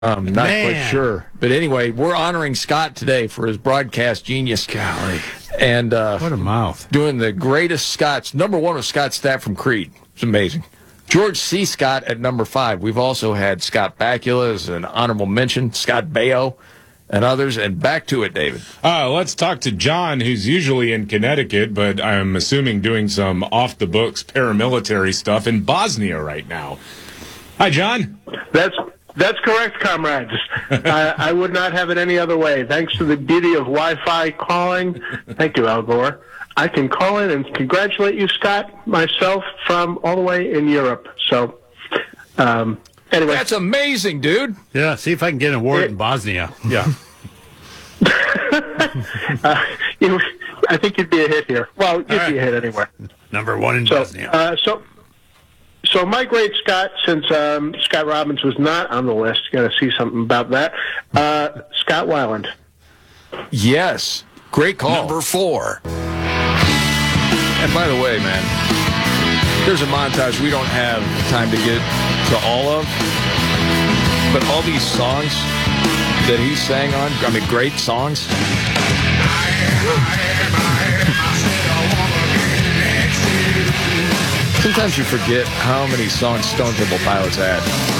Not quite sure. But anyway, we're honoring Scott today for his broadcast genius. Golly. And what a mouth. Doing the greatest Scots. Number one was Scott Stapp from Creed. It's amazing. George C. Scott at number 5. We've also had Scott Bakula as an honorable mention, Scott Baio, and others. And back to it, David. Let's talk to John, who's usually in Connecticut, but I'm assuming doing some off-the-books paramilitary stuff in Bosnia right now. Hi, John. That's correct, comrades. I would not have it any other way. Thanks to the beauty of Wi-Fi calling. Thank you, Al Gore. I can call in and congratulate you, Scott, myself, from all the way in Europe. So, anyway. That's amazing, dude. Yeah, see if I can get an award in Bosnia. Yeah. I think you'd be a hit here. Well, you'd be a hit anywhere. Number 1 in Bosnia. So my great Scott, since Scott Robbins was not on the list, got to see something about that. Scott Weiland. Yes. Great call. Number 4. And by the way, man, there's a montage we don't have time to get to all of, but all these songs that he sang on, I mean, great songs. Sometimes you forget how many songs Stone Temple Pilots had.